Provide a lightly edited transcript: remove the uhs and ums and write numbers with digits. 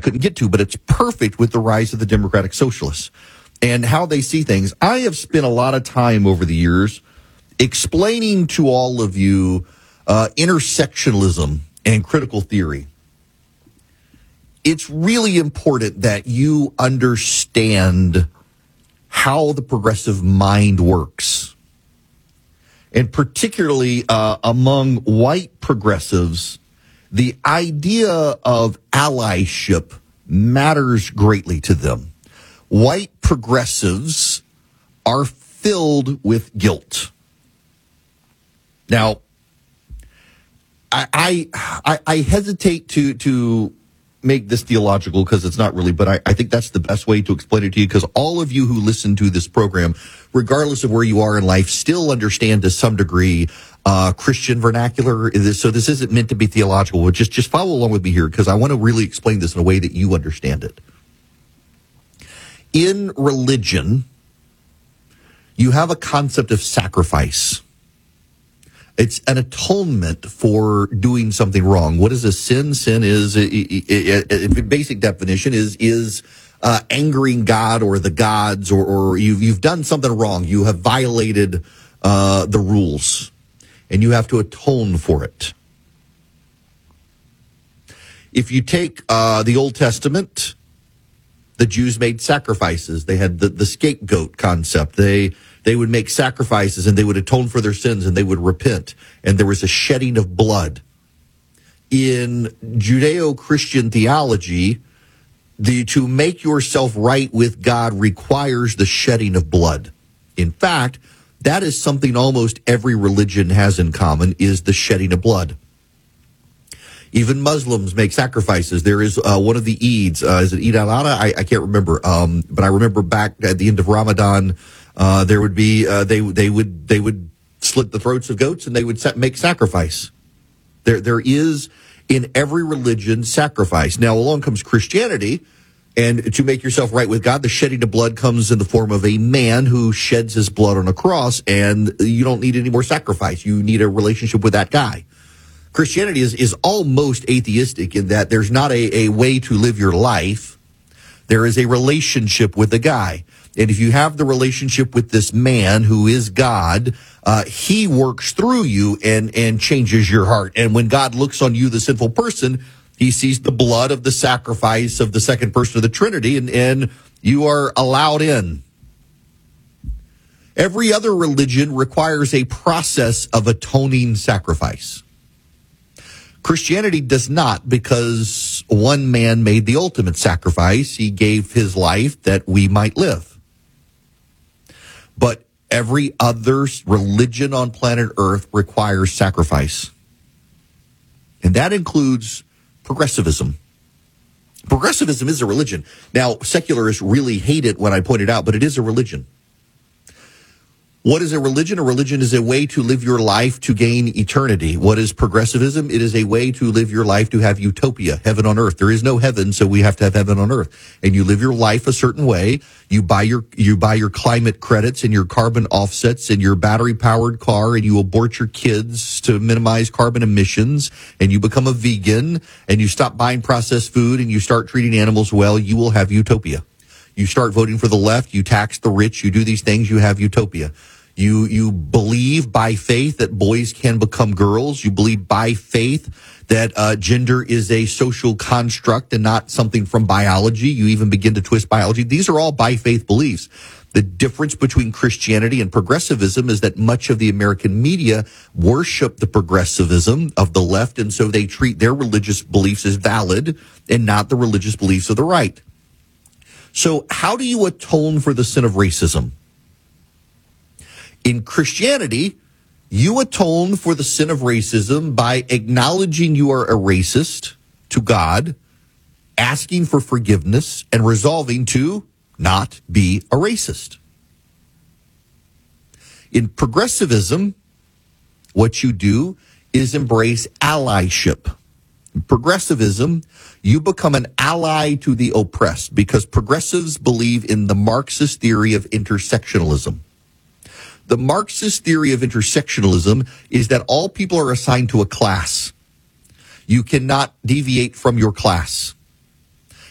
couldn't get to, but it's perfect with the rise of the Democratic Socialists and how they see things. I have spent a lot of time over the years explaining to all of you intersectionalism and critical theory. It's really important that you understand how the progressive mind works. And particularly among white progressives, the idea of allyship matters greatly to them. White progressives are filled with guilt. Now, I hesitate to make this theological because it's not really, but I think that's the best way to explain it to you, because all of you who listen to this program, regardless of where you are in life, still understand to some degree Christian vernacular. So this isn't meant to be theological. Just follow along with me here, because I want to really explain this in a way that you understand it. In religion, you have a concept of sacrifice. It's an atonement for doing something wrong. What is a sin? Sin is, basic definition, is angering God or the gods, or you've done something wrong. You have violated the rules, and you have to atone for it. If you take the Old Testament, the Jews made sacrifices. They had the scapegoat concept. They would make sacrifices, and they would atone for their sins, and they would repent. And there was a shedding of blood. In Judeo-Christian theology, to make yourself right with God requires the shedding of blood. In fact, that is something almost every religion has in common, is the shedding of blood. Even Muslims make sacrifices. There is one of the Eids. Is it Eid al-Adha? I can't remember. But I remember back at the end of Ramadan, there would be they would slit the throats of goats, and they would make sacrifice. There is in every religion sacrifice. Now along comes Christianity, and to make yourself right with God, the shedding of blood comes in the form of a man who sheds his blood on a cross, and you don't need any more sacrifice. You need a relationship with that guy. Christianity is almost atheistic in that there's not a way to live your life. There is a relationship with the guy. And if you have the relationship with this man who is God, he works through you and changes your heart. And when God looks on you, the sinful person, he sees the blood of the sacrifice of the second person of the Trinity, and you are allowed in. Every other religion requires a process of atoning sacrifice. Christianity does not, because one man made the ultimate sacrifice. He gave his life that we might live. But every other religion on planet Earth requires sacrifice. And that includes progressivism. Progressivism is a religion. Now, secularists really hate it when I point it out, but it is a religion. What is a religion? A religion is a way to live your life to gain eternity. What is progressivism? It is a way to live your life to have utopia, heaven on earth. There is no heaven, so we have to have heaven on earth. And you live your life a certain way. You buy your climate credits and your carbon offsets and your battery-powered car, and you abort your kids to minimize carbon emissions, and you become a vegan, and you stop buying processed food, and you start treating animals well. You will have utopia. You start voting for the left, you tax the rich, you do these things, you have utopia. You believe by faith that boys can become girls. You believe by faith that gender is a social construct and not something from biology. You even begin to twist biology. These are all by faith beliefs. The difference between Christianity and progressivism is that much of the American media worship the progressivism of the left, and so they treat their religious beliefs as valid and not the religious beliefs of the right. So how do you atone for the sin of racism? In Christianity, you atone for the sin of racism by acknowledging you are a racist to God, asking for forgiveness, and resolving to not be a racist. In progressivism, what you do is embrace allyship. In progressivism, you become an ally to the oppressed, because progressives believe in the Marxist theory of intersectionalism. The Marxist theory of intersectionalism is that all people are assigned to a class. You cannot deviate from your class.